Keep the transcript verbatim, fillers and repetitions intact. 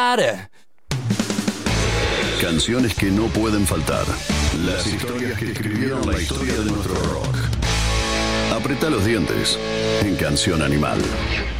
cantar. Canciones que no pueden faltar. Las historias que escribieron la historia de nuestro rock. Apretá los dientes en Canción Animal.